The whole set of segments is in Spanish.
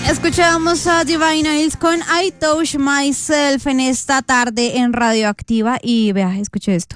Escuchamos a Divine Eyes con I Touch Myself en esta tarde en Radioactiva y vea, escuche esto.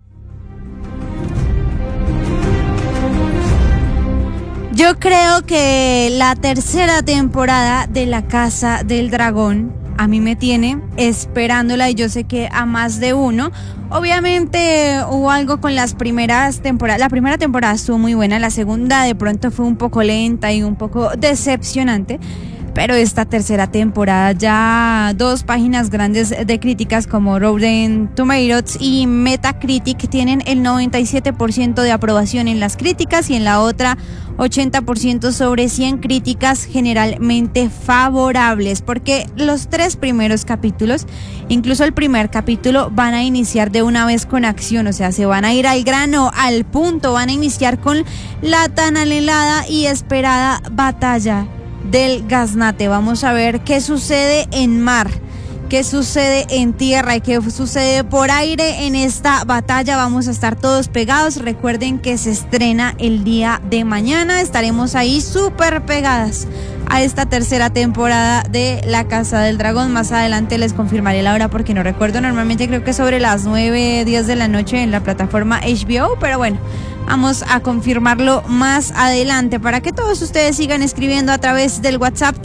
Yo creo que la tercera temporada de La Casa del Dragón a mí me tiene esperándola y yo sé que a más de uno. Obviamente hubo algo con las primeras temporadas. La primera temporada estuvo muy buena, la segunda de pronto fue un poco lenta y un poco decepcionante. Pero esta tercera temporada ya 2 páginas grandes de críticas como Rotten Tomatoes y Metacritic tienen el 97% de aprobación en las críticas y en la otra 80% sobre 100 críticas generalmente favorables, porque los 3 primeros capítulos, incluso el primer capítulo, van a iniciar de una vez con acción, o sea, se van a ir al grano, al punto, van a iniciar con la tan anhelada y esperada batalla del gaznate. Vamos a ver qué sucede en mar, qué sucede en tierra y qué sucede por aire en esta batalla. Vamos a estar todos pegados. Recuerden que se estrena el día de mañana. Estaremos ahí súper pegadas a esta tercera temporada de La Casa del Dragón. Más adelante les confirmaré la hora porque no recuerdo. Normalmente creo que sobre las 9, 10 de la noche en la plataforma HBO, pero bueno, vamos a confirmarlo más adelante para que todos ustedes sigan escribiendo a través del WhatsApp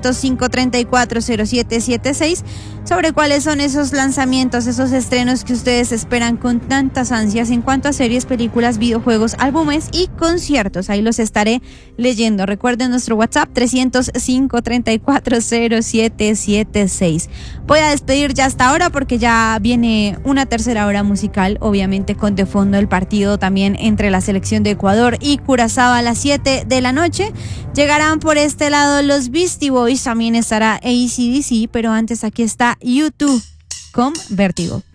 305-340776 sobre cuáles son esos lanzamientos, esos estrenos que ustedes esperan con tantas ansias en cuanto a series, películas, videojuegos, álbumes y conciertos. Ahí los estaré leyendo. Recuerden nuestro WhatsApp 305-340776. Voy a despedir ya hasta ahora porque ya viene una tercera hora musical, obviamente con de fondo el partido también entre la selección de Ecuador y Curazao a las 7 de la noche. Llegarán por este lado los Beastie Boys, también estará AC/DC, pero antes aquí está U2 con Vértigo.